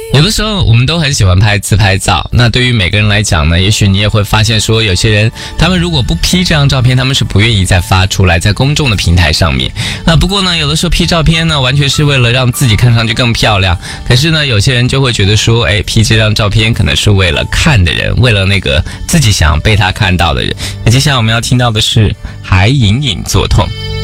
有的时候我们都很喜欢拍自拍照，那对于每个人来讲呢，也许你也会发现说，有些人他们如果不 P 这张照片，他们是不愿意再发出来在公众的平台上面。不过呢，有的时候 P 照片呢，完全是为了让自己看上去更漂亮。可是呢，有些人就会觉得说，P 这张照片可能是为了看的人，为了那个自己想被他看到的人。那接下来我们要听到的是还隐隐作痛。